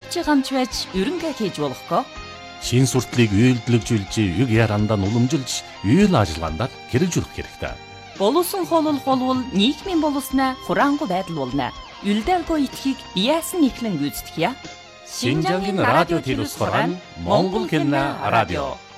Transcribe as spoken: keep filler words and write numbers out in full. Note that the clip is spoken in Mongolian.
өвчи гамч байж ерөнхий хийж болохгүй. Шин суртлыг үйлдэлжүүлж, үг ярандаа уламжилж, үйл ажиллагаанд хэрэгжүүлэх хэрэгтэй. Боловсон холол холвол нийгмийн боловснаа хураангуй байдал болно. Үлдээлгүй итгэхийг яасан ихлэн гүйцэтгэе. Шинжангийн радио телевизээр Монгол хэлний радио.